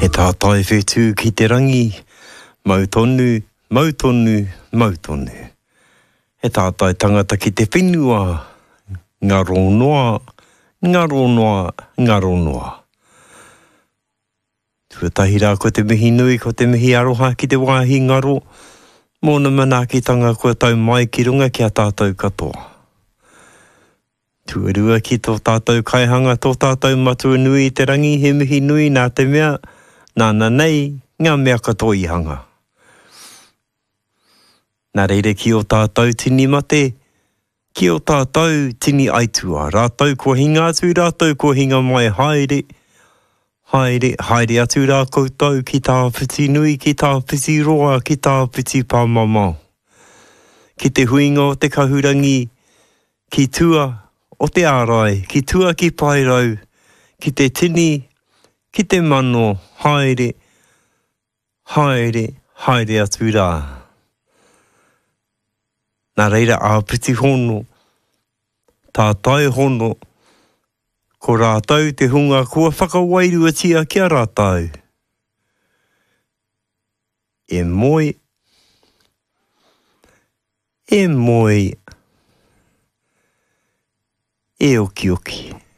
He tātai whetū ki te rangi, mautonu, mautonu, mautonu. He tātai tangata ki te whenua, ngaro noa, ngaro noa, ngaro noa. Tuatahi rā ko te mihi nui, ko te mihi aroha ki te wāhi ngaro, mōna manaakitanga kua tau mai ki runga ki a tātou katoa. Tuarua ki tō tātou kaihanga, tō tātou matua nui te rangi, he mihi nui nā te mea, nāna nei, ngā mea katoa i hanga. Nā reire ki o tātou tini mate, ki o tātou tini aitua, rātou kua hinga atu, rātou kua hinga mai haere, haere, haere atu rā koutou ki tā whiti nui, ki tā whiti roa, ki tā whiti pāmamau. Ki te huinga o te kahurangi, ki tua o te ārai, ki tua ki pairau, ki te tini, ki te mano, haere, haere, haere atu rā. Nā reira āpiti hono, tātai hono, ko rātau te hunga kua whakawairua tia kia rātau. E moi, e moi, e oki oki.